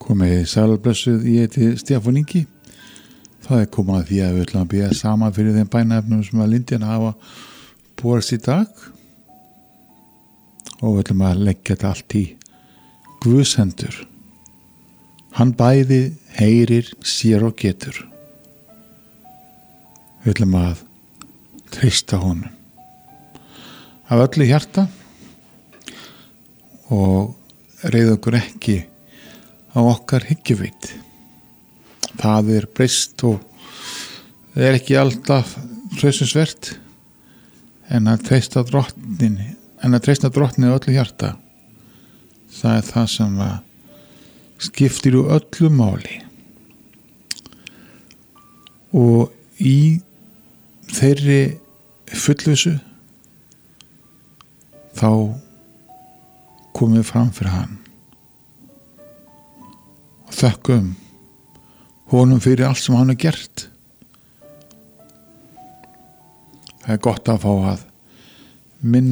Komið sælblessuð, ég heiti Stefán Ingi. Það komið að því að við ætlum að biðja saman fyrir þeim bænaefnum sem að Lindjan hafa borist í dag og við ætlum að leggja þetta allt í Guðs hendur. Hann bæði heyrir, sér og getur. Við ætlum að treysta honum af öllu hjarta og reiða okkur ekki á okkar hyggjuvit. Það breyst og ekki alltaf traustsvert en að treysta drottni öllu hjarta. Það það sem skiptir úr öllu máli. Og í þeirri fullvissu þá komum við fram fyrir hann og þökkum honum fyrir allt sem hann har gert. Það gott að fá að minna